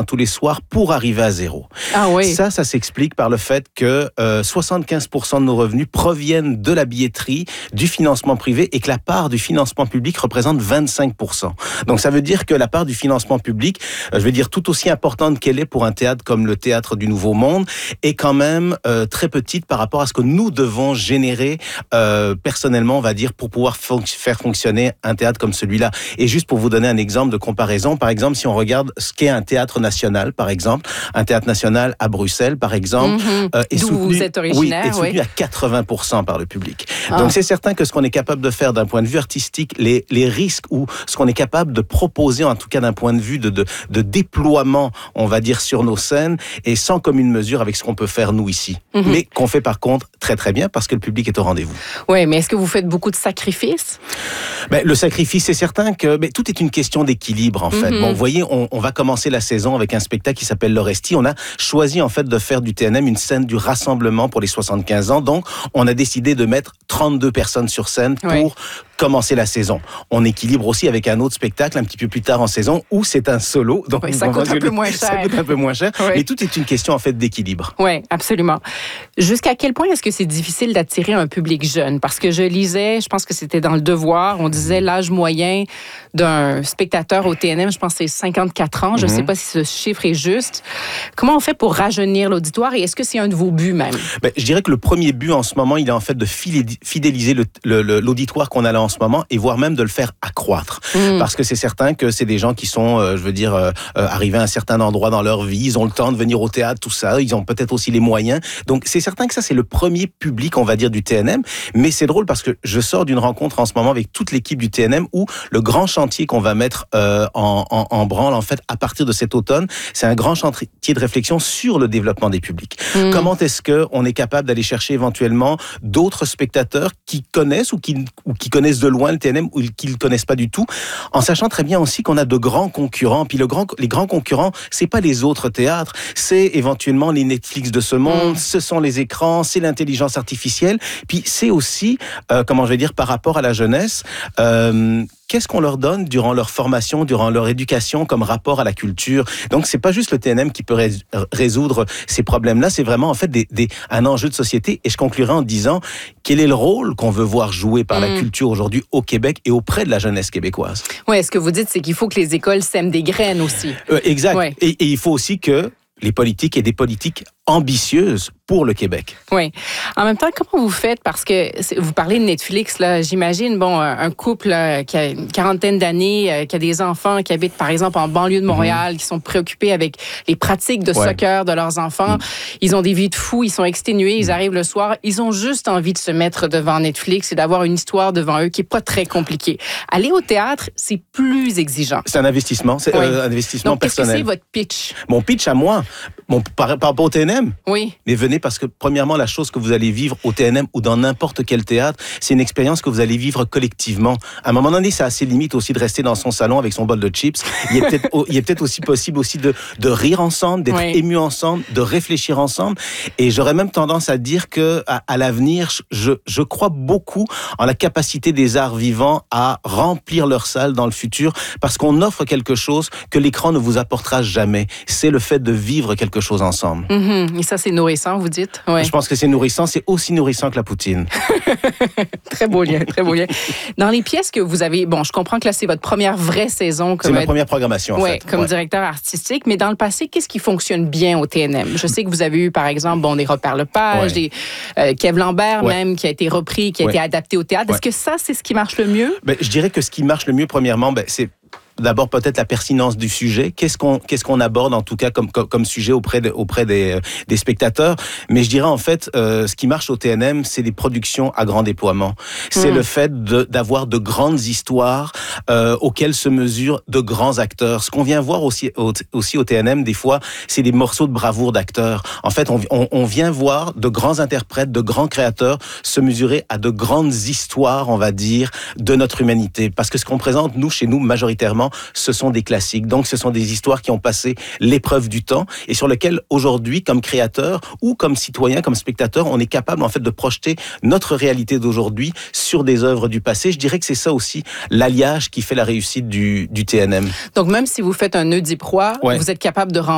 tous les soirs pour arriver à zéro. Ah oui. Ça s'explique par le fait que 75% de nos revenus proviennent de la billetterie, du financement privé, et que la part du financement public représente 25%. Donc ça veut dire que la part du financement public, tout aussi importante qu'elle est pour un théâtre comme le Théâtre du Nouveau Monde, est quand même très petite par rapport à ce que nous devons générer personnellement, on va dire, pour pouvoir faire fonctionner un théâtre comme celui-là. Et juste pour vous donner un exemple de comparaison, par exemple, si on regarde ce qu'est un théâtre national, par exemple, un théâtre national à Bruxelles, par exemple, est d'où soutenu, vous êtes originaire, est soutenu à 80% par le public. Ah. Donc c'est certain que ce qu'on est capable de faire d'un point de vue artistique, les risques ou ce qu'on est capable de proposer, en tout cas d'un point de vue de déploiement, on va dire, sur nos scènes, est sans commune mesure avec ce qu'on peut faire nous ici. Mais qu'on fait par contre très très bien parce que le public est au rendez-vous. Oui, mais est-ce que vous faites beaucoup de sacrifices? Le sacrifice, c'est certain que tout est une question d'équilibre en fait. Bon, vous voyez, on va commencer la saison avec un spectacle qui s'appelle l'Oresti. On a choisi en fait de faire du TNM une scène du rassemblement pour les 75 ans. Donc, on a décidé de mettre 32 personnes sur scène pour commencer la saison. On équilibre aussi avec un autre spectacle un petit peu plus tard en saison où c'est un solo. Donc ça coûte un peu moins cher. Ça coûte un peu moins cher. Mais tout est une question en fait d'équilibre. Oui, absolument. Jusqu'à quel point est-ce que c'est difficile d'attirer un public jeune? Parce que je lisais, je pense que c'était dans Le Devoir, on disait l'âge moyen d'un spectateur au TNM, je pense que c'est 54 ans. Je ne sais pas si ce chiffre est juste. Comment on fait pour rajeunir l'auditoire et est-ce que c'est un de vos buts même? Je dirais que le premier but en ce moment, il est en fait de fidéliser l'auditoire qu'on a là en ce moment et voire même de le faire accroître. Parce que c'est certain que c'est des gens qui sont, arrivés à un certain endroit dans leur vie, ils ont le temps de venir au théâtre, tout ça, ils ont peut-être aussi les moyens. Donc c'est certain que ça, c'est le premier public, on va dire, du TNM. Mais c'est drôle parce que je sors d'une rencontre en ce moment avec toute l'équipe du TNM où le grand chantier qu'on va mettre en branle, en fait, à partir de cet automne, c'est un grand chantier de réflexion sur le développement des publics. Comment est-ce qu'on est capable d'aller chercher éventuellement d'autres spectateurs qui connaissent ou qui connaissent de loin le TNM ou qui ne le connaissent pas du tout, en sachant très bien aussi qu'on a de grands concurrents. Puis les grands concurrents, c'est pas les autres théâtres, c'est éventuellement les Netflix de ce monde, ce sont les écrans, c'est l'intelligence artificielle, puis c'est aussi, par rapport à la jeunesse, qu'est-ce qu'on leur donne durant leur formation, durant leur éducation comme rapport à la culture. Donc, c'est pas juste le TNM qui peut résoudre ces problèmes-là, c'est vraiment en fait un enjeu de société. Et je conclurai en disant quel est le rôle qu'on veut voir joué par la culture aujourd'hui au Québec et auprès de la jeunesse québécoise. Oui, ce que vous dites, c'est qu'il faut que les écoles sèment des graines aussi. Exact. Ouais. Et il faut aussi que les politiques aient des politiques ambitieuses pour le Québec. Oui. En même temps, comment vous faites? Parce que vous parlez de Netflix, là. J'imagine, un couple qui a une quarantaine d'années, qui a des enfants, qui habitent, par exemple, en banlieue de Montréal, qui sont préoccupés avec les pratiques de soccer de leurs enfants. Ils ont des vies de fous, ils sont exténués, ils arrivent le soir. Ils ont juste envie de se mettre devant Netflix et d'avoir une histoire devant eux qui n'est pas très compliquée. Aller au théâtre, c'est plus exigeant. C'est un investissement. C'est un investissement personnel. Donc, qu'est-ce que c'est votre pitch? Mon pitch à moi, par rapport au TNM? Oui. Mais venez parce que, premièrement, la chose que vous allez vivre au TNM ou dans n'importe quel théâtre, c'est une expérience que vous allez vivre collectivement. À un moment donné, c'est assez limite aussi de rester dans son salon avec son bol de chips. Il est peut-être aussi possible aussi de rire ensemble, d'être ému ensemble, de réfléchir ensemble. Et j'aurais même tendance à dire que, à l'avenir, je crois beaucoup en la capacité des arts vivants à remplir leur salle dans le futur parce qu'on offre quelque chose que l'écran ne vous apportera jamais. C'est le fait de vivre quelque chose ensemble. Et ça, c'est nourrissant, vous dites? Ouais. Je pense que c'est nourrissant. C'est aussi nourrissant que la poutine. Très beau lien, très beau lien. Dans les pièces que vous avez... je comprends que là, c'est votre première vraie saison. C'est ma première programmation, en fait. Comme directeur artistique. Mais dans le passé, qu'est-ce qui fonctionne bien au TNM? Je sais que vous avez eu, par exemple, des Robert Lepage, des Kev Lambert même, qui a été repris, qui a été adapté au théâtre. Est-ce que ça, c'est ce qui marche le mieux? Je dirais que ce qui marche le mieux, premièrement, c'est d'abord peut-être la pertinence du sujet. Qu'est-ce qu'on aborde en tout cas comme sujet auprès des spectateurs. Mais je dirais en fait, ce qui marche au TNM, c'est des productions à grand déploiement. C'est le fait d'avoir de grandes histoires auxquelles se mesurent de grands acteurs. Ce qu'on vient voir aussi au TNM, des fois, c'est des morceaux de bravoure d'acteurs. En fait, on vient voir de grands interprètes, de grands créateurs se mesurer à de grandes histoires, on va dire, de notre humanité. Parce que ce qu'on présente, chez nous, majoritairement, ce sont des classiques. Donc, ce sont des histoires qui ont passé l'épreuve du temps et sur lesquelles, aujourd'hui, comme créateur ou comme citoyen, comme spectateur, on est capable, en fait, de projeter notre réalité d'aujourd'hui sur des œuvres du passé. Je dirais que c'est ça aussi, l'alliage qui fait la réussite du TNM. Donc, même si vous faites un Oedipe Roi, vous êtes capable de rendre